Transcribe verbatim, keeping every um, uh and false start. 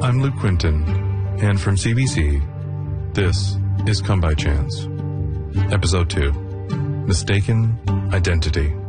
I'm Luke Quinton, and from C B C, this is Come By Chance. Episode two, Mistaken Identity.